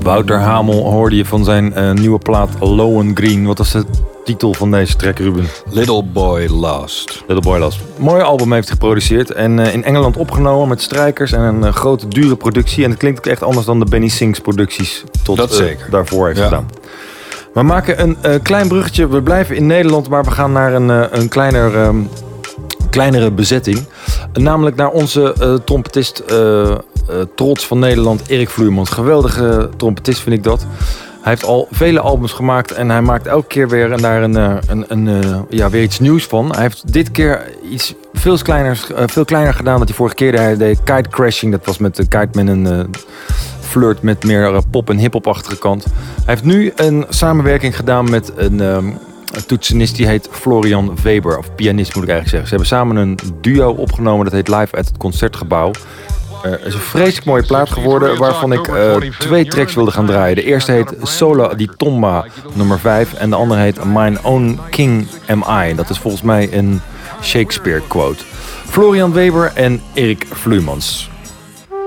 Wouter Hamel hoorde je van zijn nieuwe plaat Lohengrin. Wat was de titel van deze track, Ruben? Little Boy Lost. Little Boy Lost. Mooi album heeft hij geproduceerd. En in Engeland opgenomen met strijkers en een grote, dure productie. En het klinkt ook echt anders dan de Benny Sings producties tot daarvoor heeft gedaan. We maken een klein bruggetje. We blijven in Nederland, maar we gaan naar een kleinere bezetting. Namelijk naar onze trompetist trots van Nederland, Erik Vloeimans. Geweldige trompetist vind ik dat. Hij heeft al vele albums gemaakt en hij maakt elke keer weer daar weer iets nieuws van. Hij heeft dit keer iets veel kleiner gedaan dan hij vorige keer. Hij deed Kite Crashing, dat was met de Kite met een flirt met meer pop- en hip-hop-achtige kant. Hij heeft nu een samenwerking gedaan met een toetsenist die heet Florian Weber, of pianist moet ik eigenlijk zeggen. Ze hebben samen een duo opgenomen, dat heet Live at het Concertgebouw. Het is een vreselijk mooie plaat geworden waarvan ik 2 tracks wilde gaan draaien. De eerste heet Sola di Tomba nummer 5 en de andere heet Mine Own King Am I. Dat is volgens mij een Shakespeare quote. Florian Weber en Erik Vloeimans.